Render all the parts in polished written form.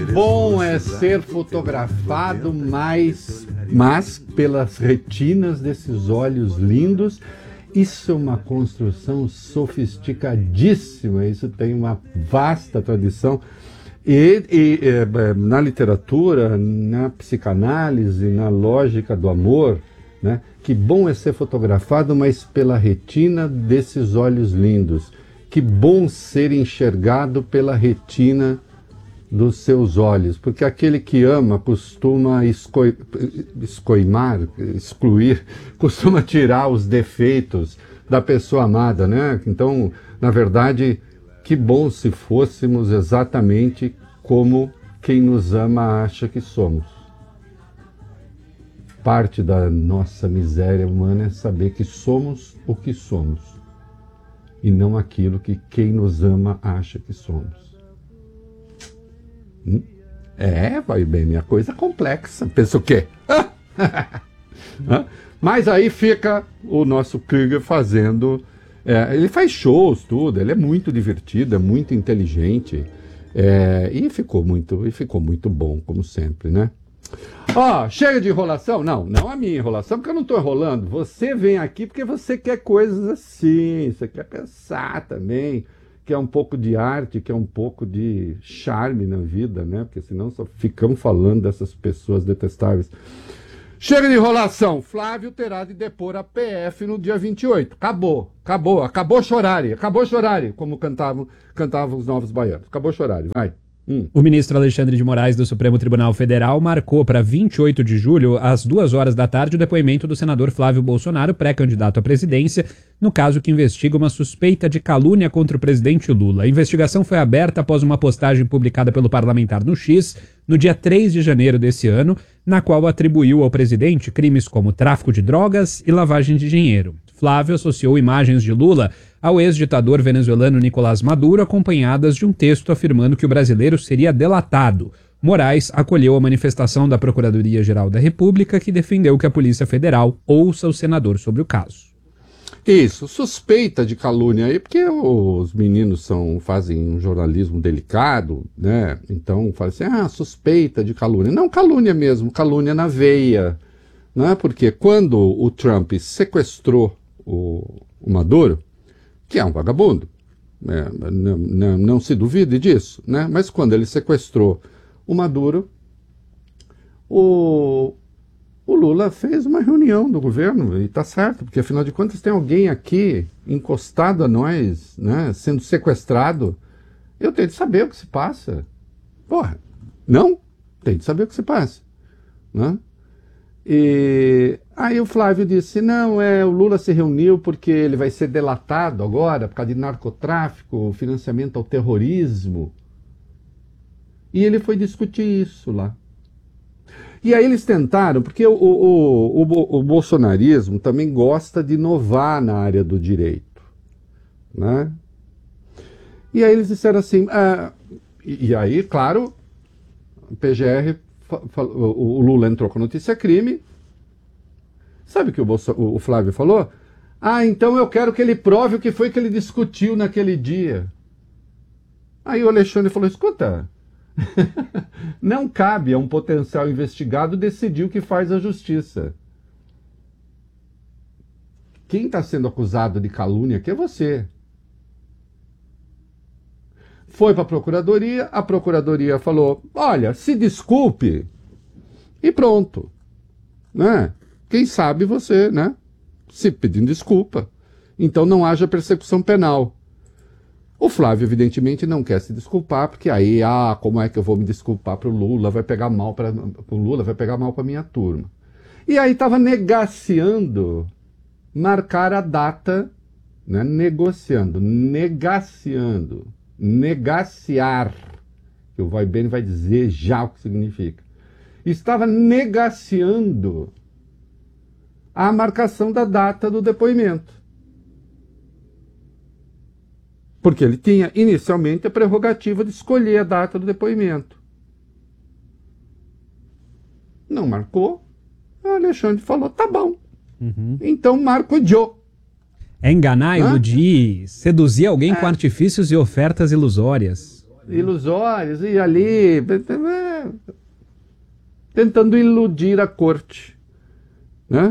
bom é ser fotografado, mas pelas retinas desses olhos lindos. Isso é uma construção sofisticadíssima, isso tem uma vasta tradição. E na literatura, na psicanálise, na lógica do amor, né? Que bom é ser fotografado, mas pela retina desses olhos lindos. Que bom ser enxergado pela retina dos seus olhos, porque aquele que ama costuma excluir, costuma tirar os defeitos da pessoa amada, né? Então, na verdade, que bom se fôssemos exatamente como quem nos ama acha que somos. Parte da nossa miséria humana é saber que somos o que somos, e não aquilo que quem nos ama acha que somos. Vai bem, minha coisa complexa. Pensa o quê? Mas aí fica o nosso Krieger fazendo... ele faz shows, tudo, ele é muito divertido, é muito inteligente, e ficou muito bom, como sempre, né? Chega de enrolação? Não a minha enrolação, porque eu não estou enrolando. Você vem aqui porque você quer coisas assim, você quer pensar também, que é um pouco de arte, que é um pouco de charme na vida, né? Porque senão só ficamos falando dessas pessoas detestáveis. Chega de enrolação. Flávio terá de depor a PF no dia 28. Acabou chorare, como cantavam os Novos Baianos. Acabou chorare, vai. O ministro Alexandre de Moraes do Supremo Tribunal Federal marcou para 28 de julho, às 2h da tarde, o depoimento do senador Flávio Bolsonaro, pré-candidato à presidência, no caso que investiga uma suspeita de calúnia contra o presidente Lula. A investigação foi aberta após uma postagem publicada pelo parlamentar no X, no dia 3 de janeiro desse ano, na qual atribuiu ao presidente crimes como tráfico de drogas e lavagem de dinheiro. Flávio associou imagens de Lula ao ex-ditador venezuelano Nicolás Maduro, acompanhadas de um texto afirmando que o brasileiro seria delatado. Moraes acolheu a manifestação da Procuradoria-Geral da República, que defendeu que a Polícia Federal ouça o senador sobre o caso. Isso, suspeita de calúnia aí, porque os meninos fazem um jornalismo delicado, né? Então fala assim, suspeita de calúnia. Não, calúnia mesmo, calúnia na veia, né? Porque quando o Trump sequestrou o Maduro, que é um vagabundo, não se duvide disso, né? Mas quando ele sequestrou o Maduro, o Lula fez uma reunião do governo, e está certo, porque afinal de contas tem alguém aqui encostado a nós, né, sendo sequestrado. Eu tenho de saber o que se passa. Porra, não? Tem de saber o que se passa, né? E aí o Flávio disse, o Lula se reuniu porque ele vai ser delatado agora por causa de narcotráfico, financiamento ao terrorismo. E ele foi discutir isso lá. E aí eles tentaram, porque o bolsonarismo também gosta de inovar na área do direito, né? E aí eles disseram assim, e aí, claro, o PGR... O Lula entrou com notícia crime. Sabe o que o Flávio falou? Então eu quero que ele prove o que foi que ele discutiu naquele dia. Aí o Alexandre falou, escuta, não cabe a um potencial investigado decidir o que faz a justiça. Quem está sendo acusado de calúnia aqui é você. Foi para a Procuradoria falou, olha, se desculpe, e pronto, né? Quem sabe você, né, se pedindo desculpa, então não haja persecução penal. O Flávio, evidentemente, não quer se desculpar, porque aí, como é que eu vou me desculpar para o Lula, vai pegar mal para o Lula, vai pegar mal para a minha turma. E aí estava negaciando marcar a data, né, negaciar, que o Weibeni vai dizer já o que significa. Estava negaciando a marcação da data do depoimento. Porque ele tinha inicialmente a prerrogativa de escolher a data do depoimento. Não marcou, o Alexandre falou, tá bom, então marco o Joe. É enganar, iludir, seduzir alguém com artifícios e ofertas ilusórias. ilusórios, e ali tentando iludir a corte, né?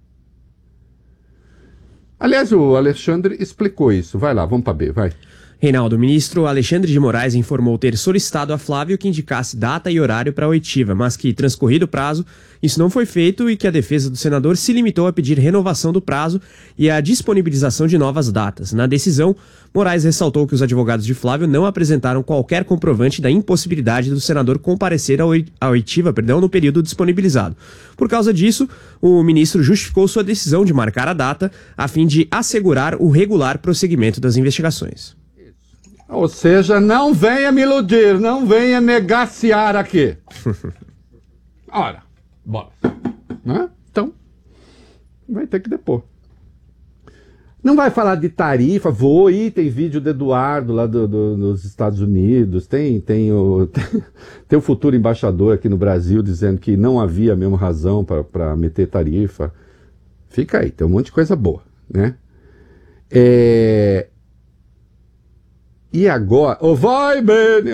Aliás, o Alexandre explicou isso. Vai lá, vamos para B, vai. Reinaldo, o ministro Alexandre de Moraes informou ter solicitado a Flávio que indicasse data e horário para a oitiva, mas que, transcorrido o prazo, isso não foi feito e que a defesa do senador se limitou a pedir renovação do prazo e a disponibilização de novas datas. Na decisão, Moraes ressaltou que os advogados de Flávio não apresentaram qualquer comprovante da impossibilidade do senador comparecer à oitiva, no período disponibilizado. Por causa disso, o ministro justificou sua decisão de marcar a data a fim de assegurar o regular prosseguimento das investigações. Ou seja, não venha me iludir, não venha negaciar aqui. Ora, bora. Né? Então, vai ter que depor. Não vai falar de tarifa, vou ir, tem vídeo do Eduardo lá dos Estados Unidos, tem o futuro embaixador aqui no Brasil dizendo que não havia mesmo razão para meter tarifa. Fica aí, tem um monte de coisa boa, né? E agora, vai, Beni,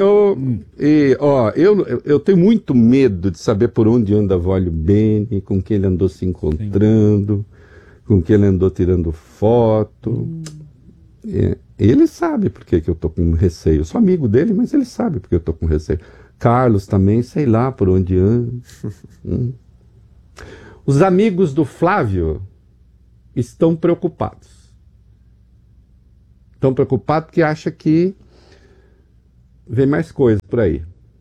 eu tenho muito medo de saber por onde anda Vólio Beni, com quem ele andou se encontrando, com quem ele andou tirando foto. Ele sabe por que eu tô com receio. Eu sou amigo dele, mas ele sabe por que eu tô com receio. Carlos também, sei lá por onde anda. Os amigos do Flávio estão preocupados. Estão preocupados porque acham que vem mais coisa por aí.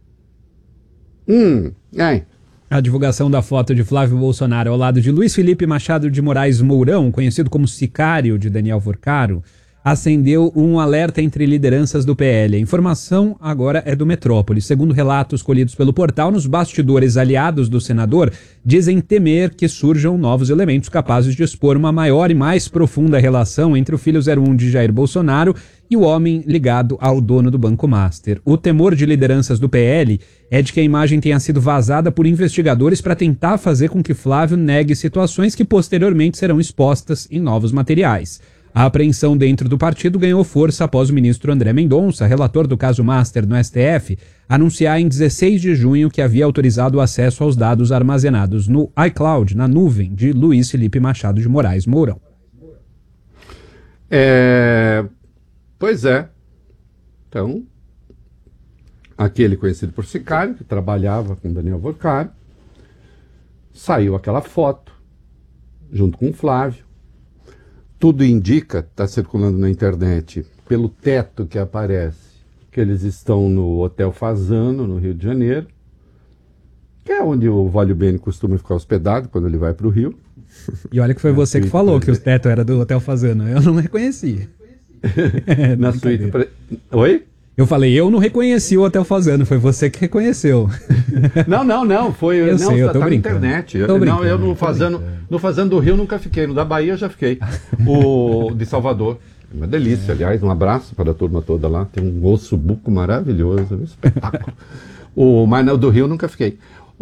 A divulgação da foto de Flávio Bolsonaro ao lado de Luiz Felipe Machado de Moraes Mourão, conhecido como sicário de Daniel Vorcaro, acendeu um alerta entre lideranças do PL. A informação agora é do Metrópolis. Segundo relatos colhidos pelo portal, nos bastidores, aliados do senador dizem temer que surjam novos elementos capazes de expor uma maior e mais profunda relação entre o filho 01 de Jair Bolsonaro e o homem ligado ao dono do Banco Master. O temor de lideranças do PL é de que a imagem tenha sido vazada por investigadores para tentar fazer com que Flávio negue situações que posteriormente serão expostas em novos materiais. A apreensão dentro do partido ganhou força após o ministro André Mendonça, relator do caso Master no STF, anunciar em 16 de junho que havia autorizado o acesso aos dados armazenados no iCloud, na nuvem, de Luiz Felipe Machado de Moraes Mourão. Pois é. Então, aquele conhecido por sicário, que trabalhava com Daniel Vorcaro, saiu aquela foto, junto com o Flávio. Tudo indica, está circulando na internet, pelo teto que aparece, que eles estão no Hotel Fasano, no Rio de Janeiro, que é onde o Vólio Beni costuma ficar hospedado quando ele vai para o Rio. E olha que foi você que falou que o teto era do Hotel Fasano, eu não reconheci. Na suíte... Oi? Eu falei, eu não reconheci o Hotel Fasano, foi você que reconheceu. Não, foi... Eu sei, eu tô tá na brincando. internet. Eu no Fazano do Rio nunca fiquei, no da Bahia já fiquei. O de Salvador, uma delícia, aliás, um abraço para a turma toda lá, tem um ossobuco maravilhoso, um espetáculo. Mas no do Rio nunca fiquei.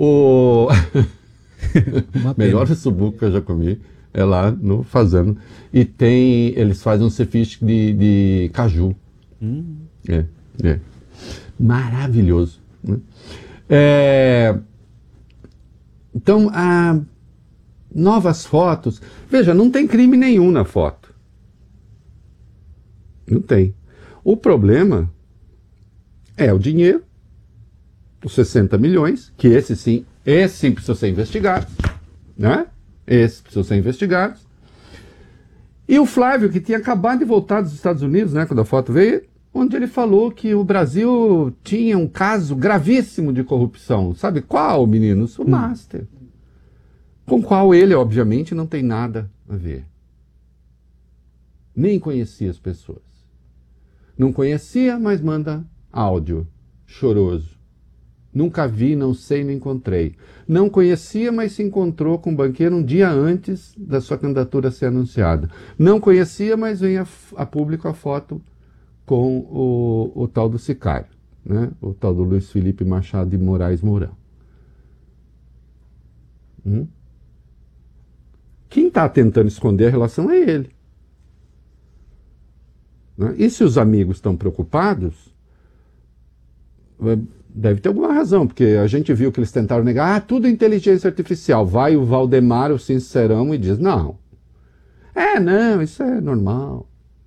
Melhor ossobuco que eu já comi é lá no Fazano. E eles fazem um ceviche de caju. Maravilhoso, né? Então, novas fotos. Veja, não tem crime nenhum na foto. Não tem. O problema é o dinheiro, os 60 milhões, que esse sim precisa ser investigado, né? Esse precisa ser investigado. E o Flávio, que tinha acabado de voltar dos Estados Unidos, né, quando a foto veio, onde ele falou que o Brasil tinha um caso gravíssimo de corrupção. Sabe qual, meninos? O Master. Com o qual ele, obviamente, não tem nada a ver. Nem conhecia as pessoas. Não conhecia, mas manda áudio choroso. Nunca vi, não sei, não encontrei. Não conhecia, mas se encontrou com o banqueiro um dia antes da sua candidatura ser anunciada. Não conhecia, mas vem a público a foto com o tal do sicário, né? O tal do Luiz Felipe Machado de Moraes Mourão. Quem está tentando esconder a relação é ele. Né? E se os amigos estão preocupados, Deve ter alguma razão, porque a gente viu que eles tentaram negar, tudo inteligência artificial. Vai o Valdemar, o sincerão, e diz, não, isso é normal.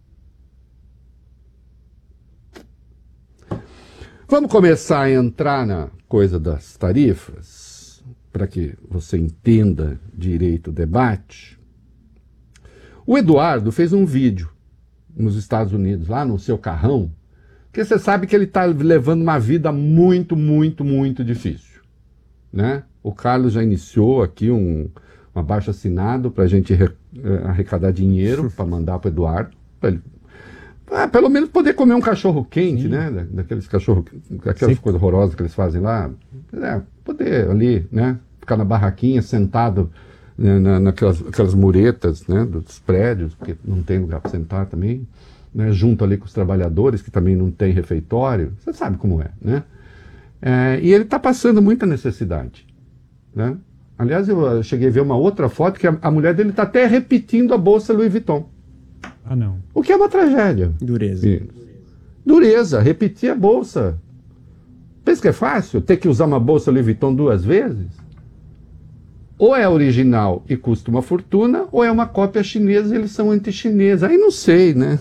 Vamos começar a entrar na coisa das tarifas, para que você entenda direito o debate. O Eduardo fez um vídeo nos Estados Unidos, lá no seu carrão, porque você sabe que ele está levando uma vida muito, muito, muito difícil, né? O Carlos já iniciou aqui um abaixo-assinado para a gente arrecadar dinheiro para mandar para o Eduardo, para ele, pelo menos poder comer um cachorro quente, né? Daqueles cachorros, aquelas coisas horrorosas que eles fazem lá, poder ali, né? Ficar na barraquinha, sentado, né, naquelas muretas, né, dos prédios, porque não tem lugar para sentar também, né, junto ali com os trabalhadores, que também não tem refeitório, você sabe como é, né? E ele está passando muita necessidade, né? Aliás, eu cheguei a ver uma outra foto que a mulher dele está até repetindo a bolsa Louis Vuitton. Ah, não. O que é uma tragédia. Dureza. Dureza, repetir a bolsa. Pensa que é fácil ter que usar uma bolsa Louis Vuitton 2 vezes? Ou é original e custa uma fortuna, ou é uma cópia chinesa e eles são anti-chineses. Aí não sei, né?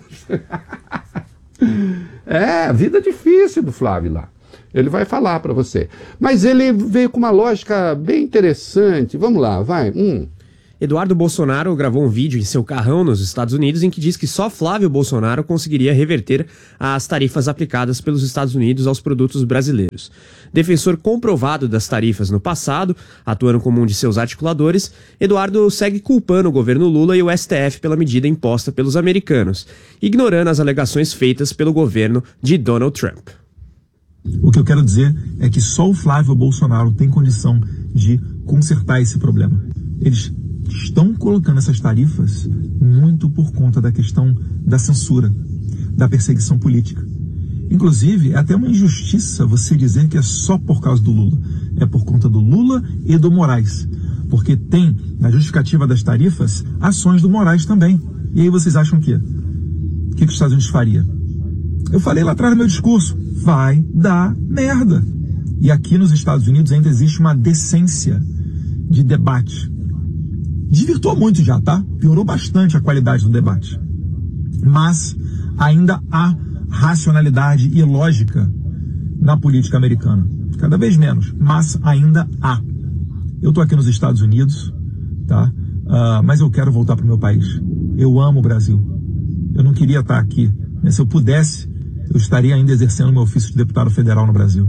A vida difícil do Flávio lá. Ele vai falar para você. Mas ele veio com uma lógica bem interessante. Vamos lá, vai. Eduardo Bolsonaro gravou um vídeo em seu carrão nos Estados Unidos em que diz que só Flávio Bolsonaro conseguiria reverter as tarifas aplicadas pelos Estados Unidos aos produtos brasileiros. Defensor comprovado das tarifas no passado, atuando como um de seus articuladores, Eduardo segue culpando o governo Lula e o STF pela medida imposta pelos americanos, ignorando as alegações feitas pelo governo de Donald Trump. O que eu quero dizer é que só o Flávio Bolsonaro tem condição de consertar esse problema. Eles estão colocando essas tarifas muito por conta da questão da censura, da perseguição política. Inclusive, é até uma injustiça você dizer que é só por causa do Lula. É por conta do Lula e do Moraes. Porque tem, na justificativa das tarifas, ações do Moraes também. E aí vocês acham que os Estados Unidos faria? Eu falei lá atrás no meu discurso, vai dar merda. E aqui nos Estados Unidos ainda existe uma decência de debate. Desvirtuou muito já, tá? Piorou bastante a qualidade do debate. Mas ainda há racionalidade e lógica na política americana. Cada vez menos, mas ainda há. Eu tô aqui nos Estados Unidos, tá? Mas eu quero voltar pro meu país. Eu amo o Brasil. Eu não queria estar aqui. Mas se eu pudesse, eu estaria ainda exercendo meu ofício de deputado federal no Brasil.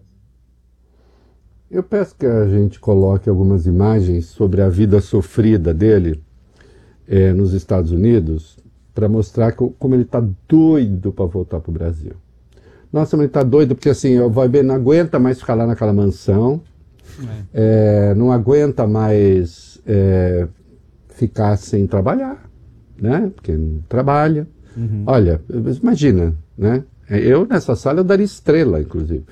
Eu peço que a gente coloque algumas imagens sobre a vida sofrida dele nos Estados Unidos para mostrar como ele está doido para voltar para o Brasil. Nossa, mas ele está doido porque assim, o Vai não aguenta mais ficar lá naquela mansão, não aguenta mais ficar sem trabalhar, né? Porque não trabalha. Olha, imagina, né? Eu nessa sala eu daria estrela, inclusive.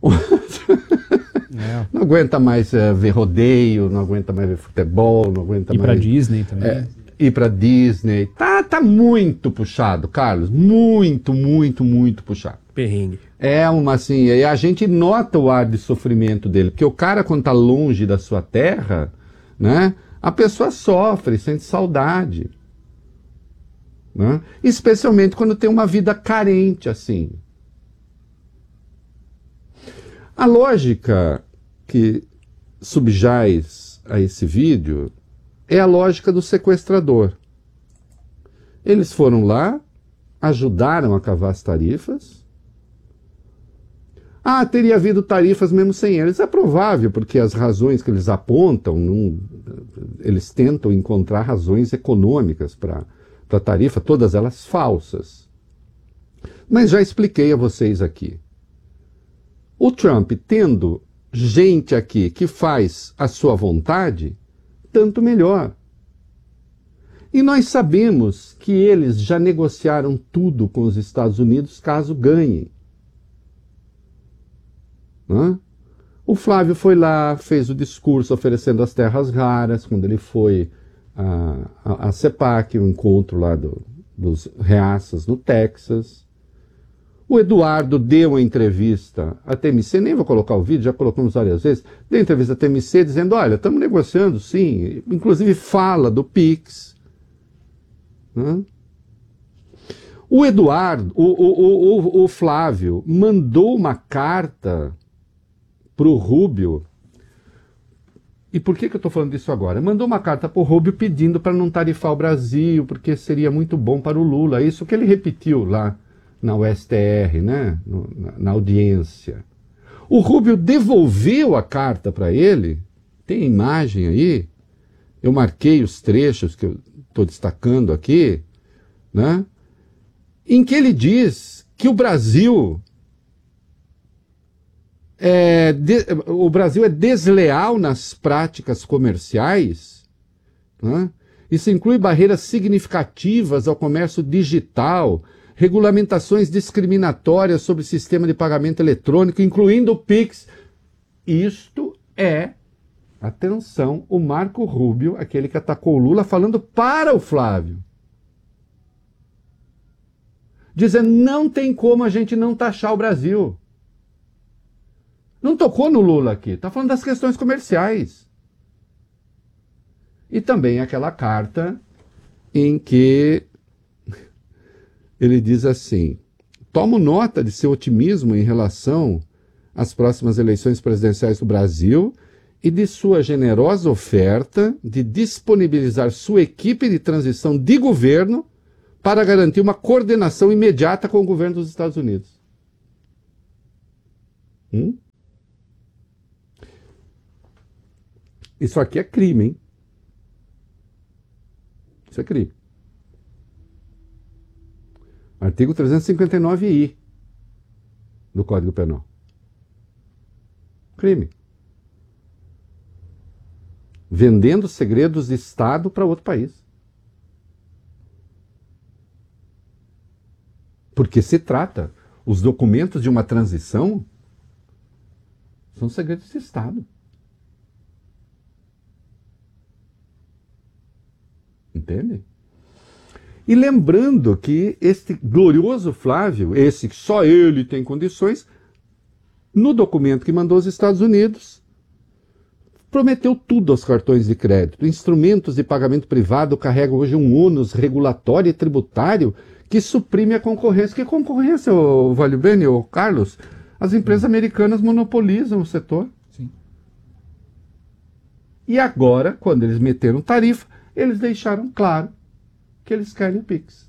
Não aguenta mais ver rodeio, não aguenta mais ver futebol, não aguenta mais... Ir pra Disney também. Ir pra Disney. Tá muito puxado, Carlos. Muito, muito, muito puxado. Perrengue. E a gente nota o ar de sofrimento dele, porque o cara, quando tá longe da sua terra, né, a pessoa sofre, sente saudade. Né? Especialmente quando tem uma vida carente assim. A lógica que subjaz a esse vídeo é a lógica do sequestrador. Eles foram lá, ajudaram a cavar as tarifas. Teria havido tarifas mesmo sem eles. É provável, porque as razões que eles apontam, eles tentam encontrar razões econômicas para a tarifa, todas elas falsas. Mas já expliquei a vocês aqui. O Trump, tendo gente aqui que faz a sua vontade, tanto melhor. E nós sabemos que eles já negociaram tudo com os Estados Unidos caso ganhem. O Flávio foi lá, fez o discurso oferecendo as terras raras, quando ele foi a CEPAC, o encontro lá dos reaças no Texas. O Eduardo deu uma entrevista à TMC, nem vou colocar o vídeo, já colocamos várias vezes, deu entrevista à TMC dizendo, olha, estamos negociando sim, inclusive fala do Pix. Né? O Eduardo, o Flávio, mandou uma carta para o Rubio. E por que eu estou falando disso agora? Mandou uma carta para o Rubio pedindo para não tarifar o Brasil, porque seria muito bom para o Lula. Isso que ele repetiu lá na USTR, né? Na audiência. O Rubio devolveu a carta para ele, tem a imagem aí, eu marquei os trechos que eu estou destacando aqui, né? Em que ele diz que o Brasil é desleal nas práticas comerciais, né? Isso inclui barreiras significativas ao comércio digital, regulamentações discriminatórias sobre o sistema de pagamento eletrônico, incluindo o Pix. Isto é, atenção, o Marco Rubio, aquele que atacou o Lula, falando para o Flávio. Dizendo, não tem como a gente não taxar o Brasil. Não tocou no Lula aqui, está falando das questões comerciais. E também aquela carta em que ele diz assim, tomo nota de seu otimismo em relação às próximas eleições presidenciais do Brasil e de sua generosa oferta de disponibilizar sua equipe de transição de governo para garantir uma coordenação imediata com o governo dos Estados Unidos. Isso aqui é crime, hein? Isso é crime. Artigo 359-I do Código Penal. Crime. Vendendo segredos de Estado para outro país. Porque se trata, os documentos de uma transição são segredos de Estado. Entende? E lembrando que este glorioso Flávio, esse que só ele tem condições, no documento que mandou aos Estados Unidos, prometeu tudo aos cartões de crédito. Instrumentos de pagamento privado carregam hoje um ônus regulatório e tributário que suprime a concorrência. Que concorrência, Valio Bene, Carlos? As empresas americanas monopolizam o setor. Sim. E agora, quando eles meteram tarifa, eles deixaram claro que eles querem o Pix.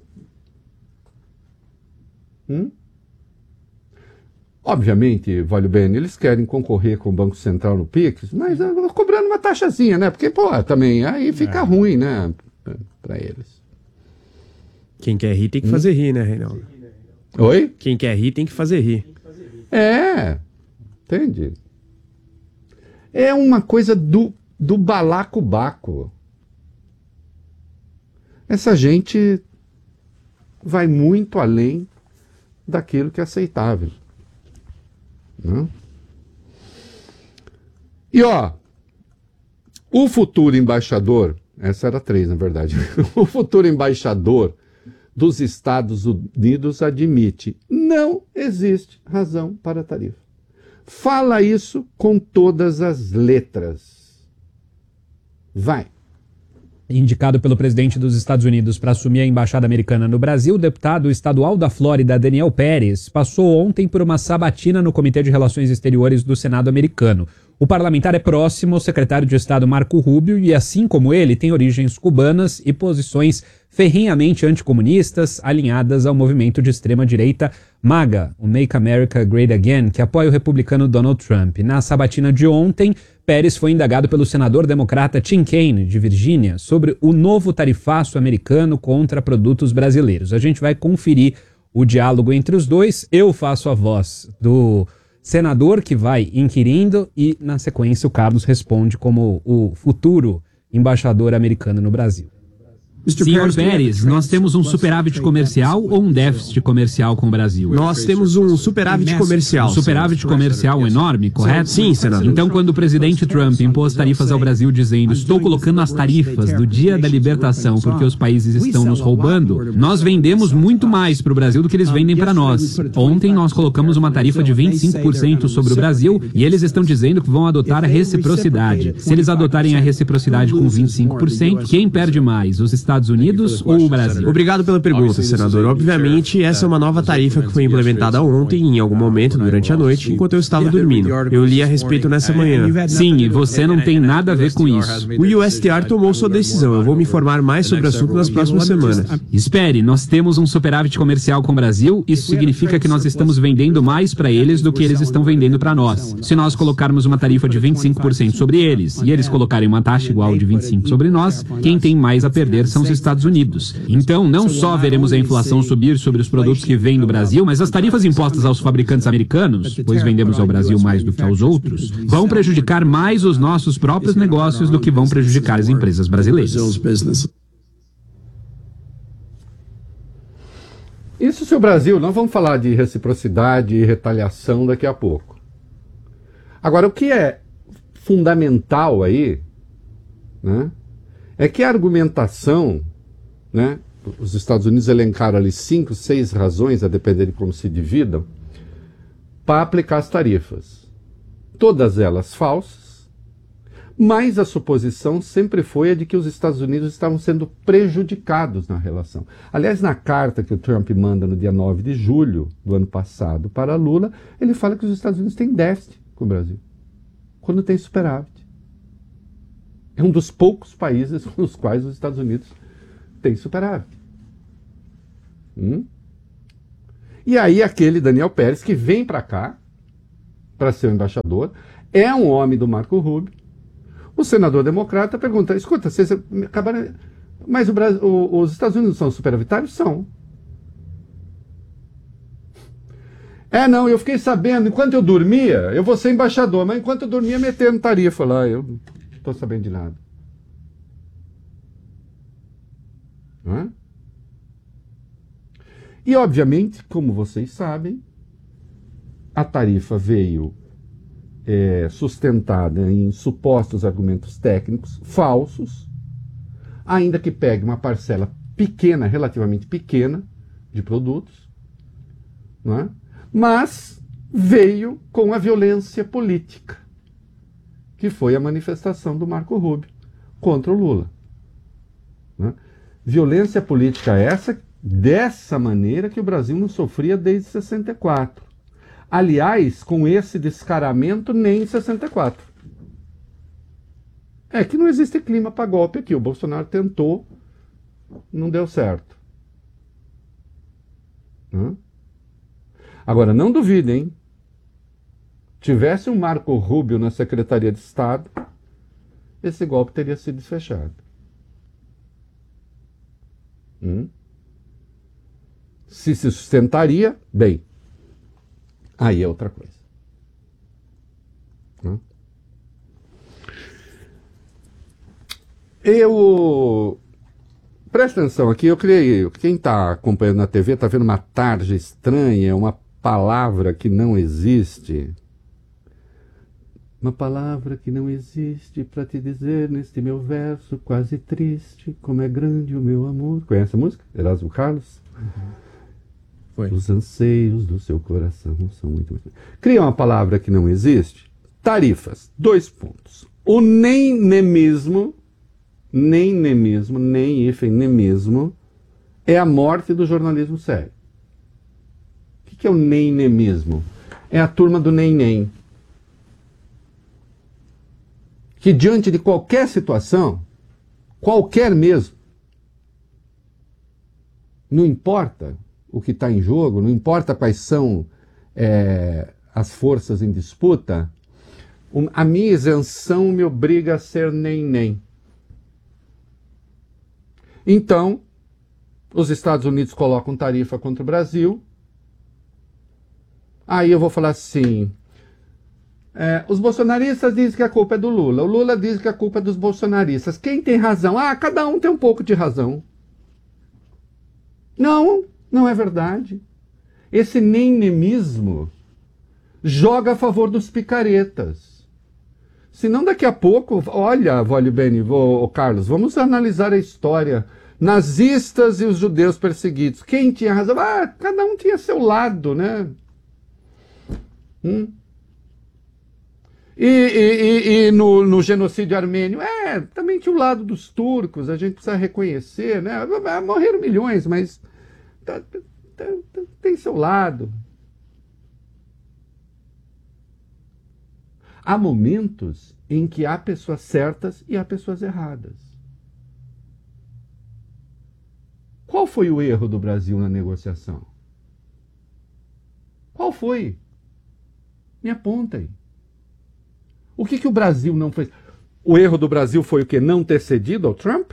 Obviamente, Valio Bene, eles querem concorrer com o Banco Central no Pix, mas cobrando uma taxazinha, né? Porque, pô, também aí fica ruim, né? Para eles. Quem quer rir tem que fazer rir, né, Reinaldo? Oi? Quem quer rir tem que fazer rir. Entende? É uma coisa do balacobaco. Essa gente vai muito além daquilo que é aceitável. Né? E o futuro embaixador, essa era 3 na verdade, o futuro embaixador dos Estados Unidos admite, não existe razão para a tarifa. Fala isso com todas as letras. Vai. Indicado pelo presidente dos Estados Unidos para assumir a embaixada americana no Brasil, o deputado estadual da Flórida, Daniel Pérez, passou ontem por uma sabatina no Comitê de Relações Exteriores do Senado americano. O parlamentar é próximo ao secretário de Estado Marco Rubio e, assim como ele, tem origens cubanas e posições ferrenhamente anticomunistas alinhadas ao movimento de extrema-direita MAGA, o Make America Great Again, que apoia o republicano Donald Trump. Na sabatina de ontem, Pérez foi indagado pelo senador democrata Tim Kaine, de Virgínia, sobre o novo tarifaço americano contra produtos brasileiros. A gente vai conferir o diálogo entre os dois. Eu faço a voz do senador que vai inquirindo e, na sequência, o Carlos responde como o futuro embaixador americano no Brasil. Senhor Pérez, nós temos um superávit comercial ou um déficit comercial com o Brasil? Nós temos um superávit comercial. Um superávit comercial enorme, correto? Sim, senador. Então, quando o presidente Trump impôs tarifas ao Brasil dizendo estou colocando as tarifas do dia da libertação porque os países estão nos roubando, nós vendemos muito mais para o Brasil do que eles vendem para nós. Ontem nós colocamos uma tarifa de 25% sobre o Brasil e eles estão dizendo que vão adotar a reciprocidade. Se eles adotarem a reciprocidade com 25%, quem perde mais, os Estados Unidos ou o Brasil? Obrigado pela pergunta, senador. Obviamente, essa é uma nova tarifa que foi implementada ontem, em algum momento, durante a noite, enquanto eu estava dormindo. Eu li a respeito nessa manhã. Sim, e você não tem nada a ver com isso. O USTR tomou sua decisão. Eu vou me informar mais sobre o assunto nas próximas semanas. Espere, nós temos um superávit comercial com o Brasil, isso significa que nós estamos vendendo mais para eles do que eles estão vendendo para nós. Se nós colocarmos uma tarifa de 25% sobre eles e eles colocarem uma taxa igual de 25% sobre nós, quem tem mais a perder são os Estados Unidos. Então, não só veremos a inflação subir sobre os produtos que vêm do Brasil, mas as tarifas impostas aos fabricantes americanos, pois vendemos ao Brasil mais do que aos outros, vão prejudicar mais os nossos próprios negócios do que vão prejudicar as empresas brasileiras. Isso se o Brasil, nós vamos falar de reciprocidade e retaliação daqui a pouco. Agora, o que é fundamental aí, né, é que a argumentação, né, os Estados Unidos elencaram ali 5, 6 razões, a depender de como se dividam, para aplicar as tarifas. Todas elas falsas, mas a suposição sempre foi a de que os Estados Unidos estavam sendo prejudicados na relação. Aliás, na carta que o Trump manda no dia 9 de julho do ano passado para Lula, ele fala que os Estados Unidos têm déficit com o Brasil, quando tem superávit. É um dos poucos países com os quais os Estados Unidos têm superávit. E aí aquele Daniel Pérez, que vem para cá, para ser o embaixador, é um homem do Marco Rubio. O senador democrata pergunta, escuta, vocês acabaram... Mas os Estados Unidos são superavitários? São. Não, eu fiquei sabendo, enquanto eu dormia, eu vou ser embaixador, mas enquanto eu dormia, metendo tarifa lá, eu não estou sabendo de nada. Não é? E, obviamente, como vocês sabem, a tarifa veio sustentada em supostos argumentos técnicos falsos, ainda que pegue uma parcela pequena, relativamente pequena, de produtos, não é? Mas veio com a violência política, que foi a manifestação do Marco Rubio contra o Lula. Né? Violência política essa, dessa maneira que o Brasil não sofria desde 64. Aliás, com esse descaramento nem em 64. É que não existe clima para golpe aqui. O Bolsonaro tentou, não deu certo. Agora, não duvidem, tivesse um Marco Rubio na Secretaria de Estado, esse golpe teria sido desfechado. Se sustentaria, bem, aí é outra coisa. Presta atenção aqui, eu criei, quem está acompanhando na TV está vendo uma tarja estranha, uma palavra que não existe. Uma palavra que não existe para te dizer neste meu verso quase triste, como é grande o meu amor. Conhece a música? Erasmo Carlos? Foi. Os anseios do seu coração são muito... Cria uma palavra que não existe. Tarifas. 2 pontos. O nem-nemismo, nem hífen nemismo, é a morte do jornalismo sério. O que é o nem-nemismo? É a turma do nem-nem. Que diante de qualquer situação, qualquer mesmo, não importa o que está em jogo, não importa quais são as forças em disputa, a minha isenção me obriga a ser nem-nem. Então, os Estados Unidos colocam tarifa contra o Brasil, aí eu vou falar assim... os bolsonaristas dizem que a culpa é do Lula. O Lula diz que a culpa é dos bolsonaristas. Quem tem razão? Cada um tem um pouco de razão. Não, não é verdade. Esse nem-nemismo joga a favor dos picaretas. Senão daqui a pouco, olha, Vale Bene, Carlos, vamos analisar a história. Nazistas e os judeus perseguidos. Quem tinha razão? Cada um tinha seu lado, né? E no genocídio armênio, também tinha o lado dos turcos, a gente precisa reconhecer, né? Morreram milhões, mas tem seu lado. Há momentos em que há pessoas certas e há pessoas erradas. Qual foi o erro do Brasil na negociação? Qual foi? Me apontem. O que o Brasil não fez? O erro do Brasil foi o quê? Não ter cedido ao Trump?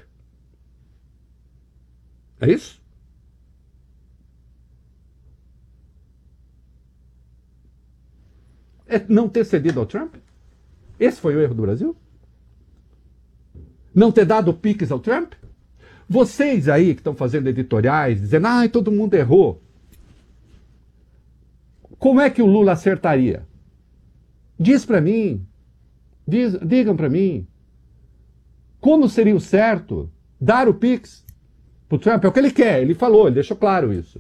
É isso? É não ter cedido ao Trump? Esse foi o erro do Brasil? Não ter dado piques ao Trump? Vocês aí que estão fazendo editoriais, dizendo, todo mundo errou. Como é que o Lula acertaria? Diz para mim. Digam para mim. Como seria o certo dar o pix pro Trump? É o que ele quer, ele falou, ele deixou claro isso.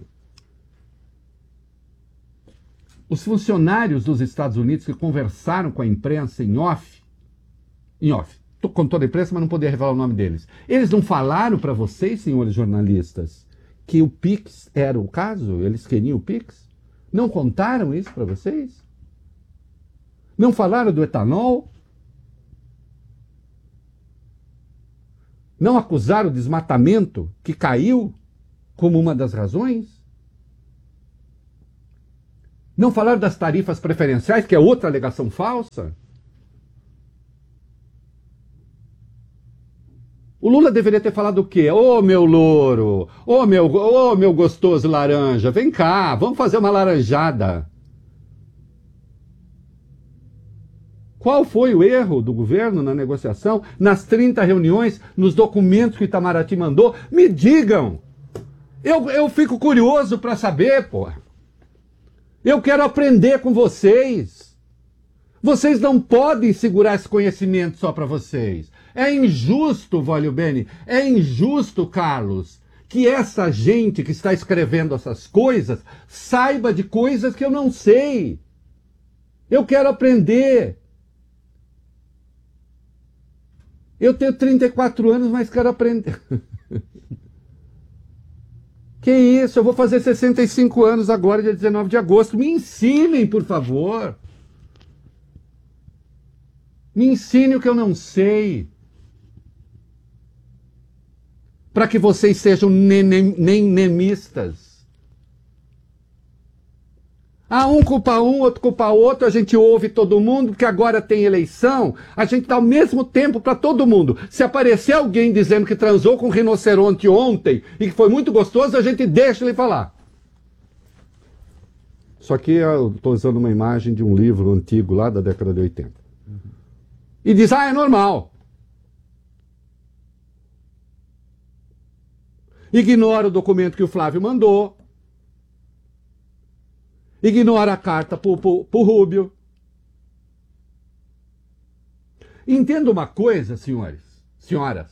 Os funcionários dos Estados Unidos que conversaram com a imprensa em off, com toda a imprensa, mas não podia revelar o nome deles. Eles não falaram para vocês, senhores jornalistas, que o Pix era o caso? Eles queriam o Pix? Não contaram isso para vocês? Não falaram do etanol? Não acusaram o desmatamento que caiu como uma das razões? Não falaram das tarifas preferenciais, que é outra alegação falsa? O Lula deveria ter falado o quê? Ô, meu louro, ô, meu gostoso laranja, vem cá, vamos fazer uma laranjada. Qual foi o erro do governo na negociação, nas 30 reuniões, nos documentos que o Itamaraty mandou? Me digam. Eu fico curioso para saber, porra. Eu quero aprender com vocês. Vocês não podem segurar esse conhecimento só para vocês. É injusto, Vale Bene, é injusto, Carlos, que essa gente que está escrevendo essas coisas saiba de coisas que eu não sei. Eu quero aprender. Eu tenho 34 anos, mas quero aprender. Que isso, eu vou fazer 65 anos agora, dia 19 de agosto. Me ensinem, por favor. Me ensine o que eu não sei. Para que vocês sejam nemistas. Um culpa um, outro culpa outro, a gente ouve todo mundo, porque agora tem eleição, a gente dá o mesmo tempo para todo mundo. Se aparecer alguém dizendo que transou com um rinoceronte ontem e que foi muito gostoso, a gente deixa ele falar. Só que eu estou usando uma imagem de um livro antigo lá da década de 80. E diz, é normal. Ignora o documento que o Flávio mandou. Ignora a carta pro Rubio. Entenda uma coisa, senhoras.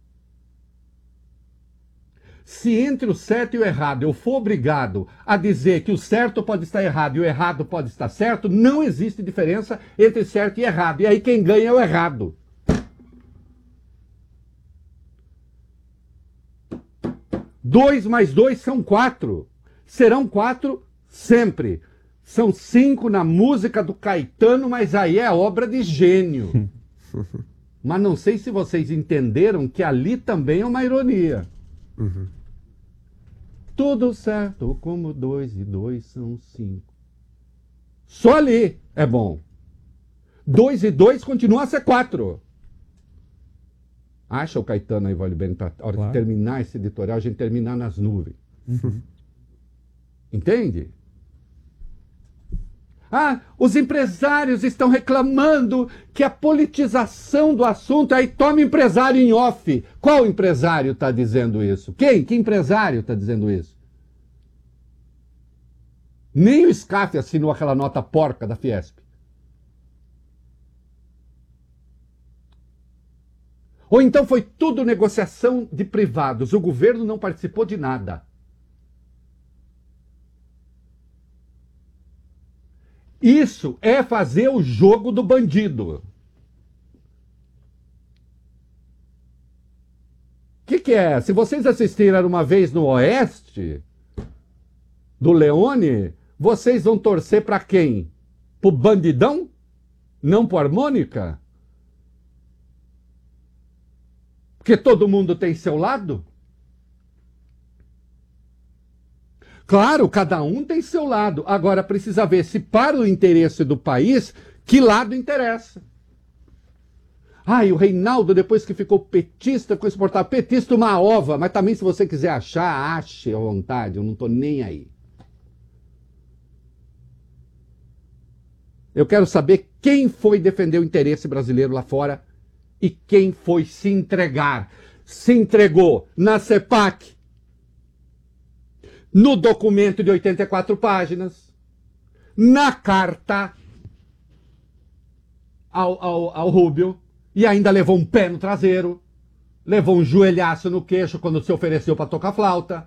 Se entre o certo e o errado eu for obrigado a dizer que o certo pode estar errado e o errado pode estar certo, não existe diferença entre certo e errado. E aí quem ganha é o errado. 2 mais 2 são 4. Serão 4 sempre. São 5 na música do Caetano, mas aí é obra de gênio. Mas não sei se vocês entenderam que ali também é uma ironia. Uhum. Tudo certo, como 2 e 2 são 5. Só ali é bom. 2 e 2 continua a ser 4. Acha o Caetano aí, Vale Bene, para a hora de terminar esse editorial, a gente terminar nas nuvens. Uhum. Entende? Os empresários estão reclamando que a politização do assunto, aí toma empresário em off. Qual empresário está dizendo isso? Quem? Que empresário está dizendo isso? Nem o SCAF assinou aquela nota porca da Fiesp. Ou então foi tudo negociação de privados. O governo não participou de nada. Isso é fazer o jogo do bandido. O que é? Se vocês assistiram uma vez no Oeste, do Leone, vocês vão torcer para quem? Pro bandidão? Não pro harmônica? Porque todo mundo tem seu lado? Claro, cada um tem seu lado. Agora precisa ver se para o interesse do país, que lado interessa. Ah, e o Reinaldo, depois que ficou petista, ficou insuportável. Petista uma ova, mas também se você quiser achar, ache à vontade, eu não estou nem aí. Eu quero saber quem foi defender o interesse brasileiro lá fora e quem foi se entregar. Se entregou na CEPAC, no documento de 84 páginas, na carta ao Rubio, e ainda levou um pé no traseiro, levou um joelhaço no queixo quando se ofereceu para tocar flauta.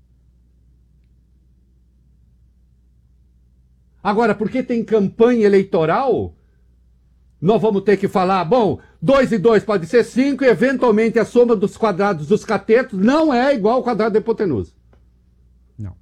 Agora, porque tem campanha eleitoral, nós vamos ter que falar, bom, 2 e 2 pode ser 5 e eventualmente a soma dos quadrados dos catetos não é igual ao quadrado da hipotenusa. Não.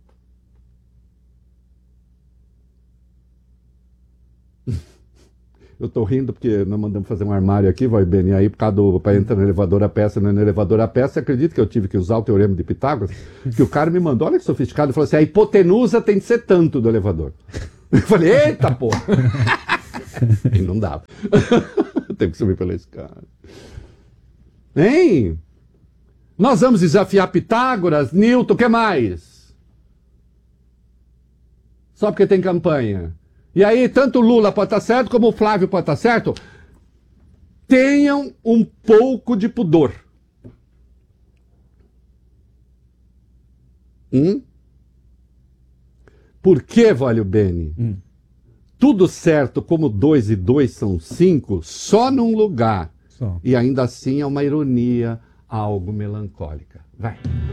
Eu tô rindo porque nós mandamos fazer um armário aqui, vai bem, e aí por causa para entrar no elevador a peça, no elevador a peça, acredito que eu tive que usar o teorema de Pitágoras, que o cara me mandou, olha que sofisticado, ele falou assim, a hipotenusa tem que ser tanto do elevador. Eu falei, eita porra! E não dava. Teve que subir pela escada. Hein? Nós vamos desafiar Pitágoras, Newton, o que mais? Só porque tem campanha. E aí, tanto o Lula pode estar certo, como o Flávio pode estar certo. Tenham um pouco de pudor. Por que, Valio Bene? Tudo certo, como 2 e 2 são 5, só num lugar. Só. E ainda assim é uma ironia, algo melancólica. Vai.